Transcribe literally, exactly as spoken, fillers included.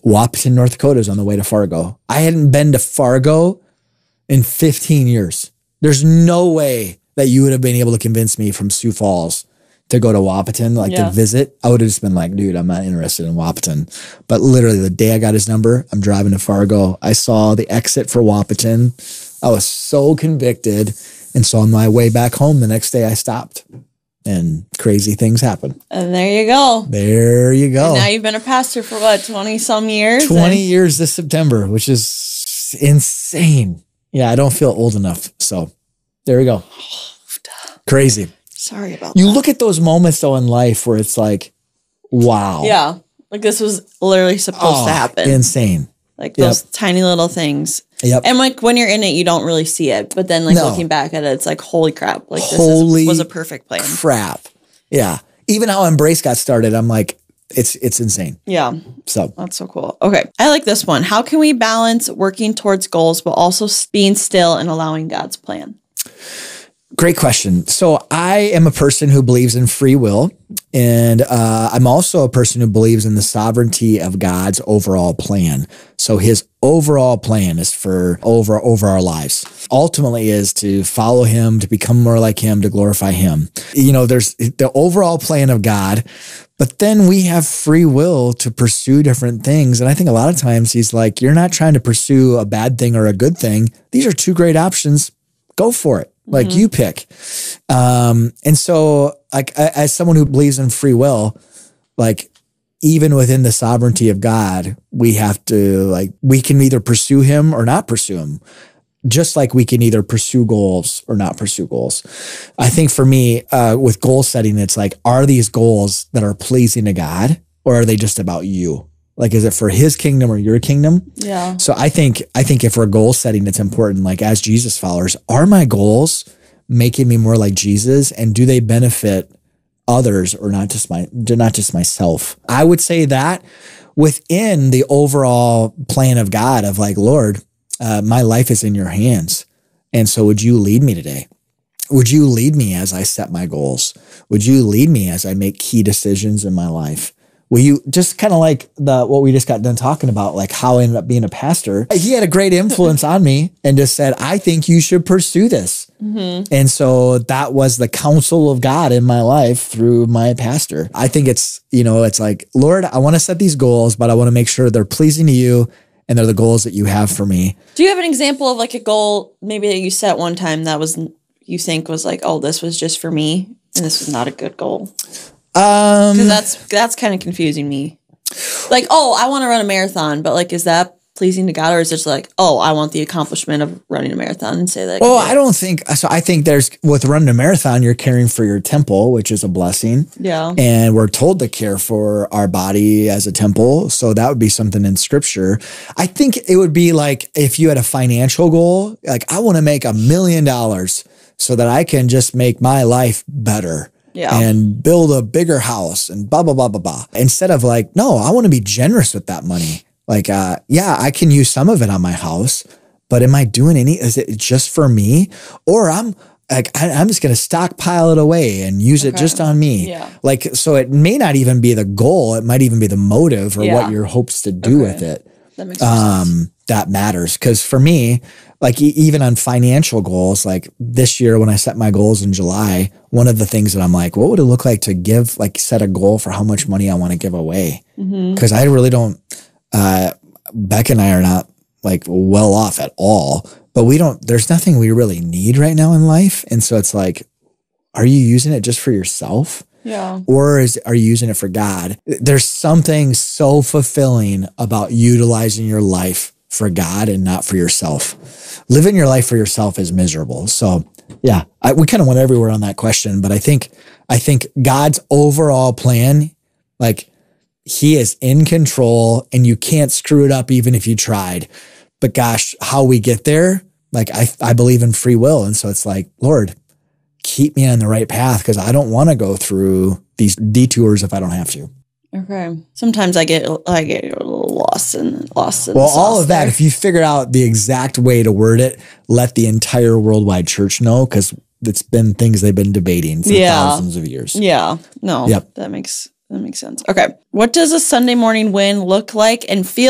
Wahpeton, North Dakota is on the way to Fargo. I hadn't been to Fargo in fifteen years. There's no way that you would have been able to convince me from Sioux Falls to go to Wahpeton, like yeah. to visit. I would have just been like, dude, I'm not interested in Wahpeton. But literally the day I got his number, I'm driving to Fargo. I saw the exit for Wahpeton. I was so convicted. And so on my way back home, the next day I stopped. And crazy things happen. And there you go. There you go. And now you've been a pastor for what, twenty some years? twenty years this September, which is insane. Yeah, I don't feel old enough. So there we go. Crazy. Sorry about you that. You look at those moments though in life where it's like, wow. Yeah. Like this was literally supposed oh, to happen. Insane. Like those yep. tiny little things. Yep. And like when you're in it, you don't really see it. But then like no. looking back at it, it's like, holy crap. Like holy this is, was a perfect plan. Crap. Yeah. Even how Embrace got started, I'm like, it's it's insane. Yeah. So that's so cool. Okay. I like this one. How can we balance working towards goals, but also being still and allowing God's plan? Great question. So I am a person who believes in free will, and uh, I'm also a person who believes in the sovereignty of God's overall plan. So his overall plan is for over, over our lives. Ultimately is to follow him, to become more like him, to glorify him. You know, there's the overall plan of God, but then we have free will to pursue different things. And I think a lot of times he's like, you're not trying to pursue a bad thing or a good thing. These are two great options. Go for it. Like mm-hmm. you pick. Um, and so like I, as someone who believes in free will, like even within the sovereignty of God, we have to like, we can either pursue him or not pursue him. Just like we can either pursue goals or not pursue goals. I think for me, uh, with goal setting, it's like, are these goals that are pleasing to God or are they just about you? Like, is it for his kingdom or your kingdom? Yeah. So I think, I think if we're goal setting, it's important. Like as Jesus followers, are my goals making me more like Jesus? And do they benefit others or not just my, not just myself? I would say that within the overall plan of God of like, Lord, uh, my life is in your hands. And so would you lead me today? Would you lead me as I set my goals? Would you lead me as I make key decisions in my life? Will you just kind of like the what we just got done talking about, like how I ended up being a pastor? He had a great influence on me and just said, I think you should pursue this. Mm-hmm. And so that was the counsel of God in my life through my pastor. I think it's, you know, it's like, Lord, I want to set these goals, but I want to make sure they're pleasing to you and they're the goals that you have for me. Do you have an example of like a goal maybe that you set one time that was, you think was like, oh, this was just for me and this was not a good goal? Um, Because that's that's kind of confusing me. Like, oh, I want to run a marathon, but like, is that pleasing to God, or is it just like, oh, I want the accomplishment of running a marathon and say that? Well, I don't think so. I think there's with running a marathon, you're caring for your temple, which is a blessing. Yeah, and we're told to care for our body as a temple, so that would be something in Scripture. I think it would be like if you had a financial goal, like I want to make a million dollars so that I can just make my life better. Yeah. And build a bigger house and blah, blah, blah, blah, blah. Instead of like, no, I want to be generous with that money. Like, uh, yeah, I can use some of it on my house, but am I doing any, is it just for me? Or I'm like, I, I'm just going to stockpile it away and use okay. it just on me. Yeah. Like, so it may not even be the goal. It might even be the motive or yeah. what your hopes to do okay. with it. That makes um, sense. That matters. Cause for me, like even on financial goals, like this year when I set my goals in July, one of the things that I'm like, what would it look like to give, like set a goal for how much money I want to give away? Mm-hmm. Cause I really don't, uh, Beck and I are not like well off at all, but we don't, there's nothing we really need right now in life. And so it's like, are you using it just for yourself? Yeah. Or is are you using it for God? There's something so fulfilling about utilizing your life for God and not for yourself. Living your life for yourself is miserable. So yeah, I, we kind of went everywhere on that question, but I think, I think God's overall plan, like he is in control and you can't screw it up even if you tried. But gosh, how we get there, like I, I believe in free will. And so it's like, Lord, keep me on the right path because I don't want to go through these detours if I don't have to. Okay. Sometimes I get I get a little lost in lost in well, the all of that. there. If you figure out the exact way to word it, let the entire worldwide church know because it's been things they've been debating for yeah. thousands of years. Yeah. No. Yep. That makes that makes sense. Okay. What does a Sunday morning win look like and feel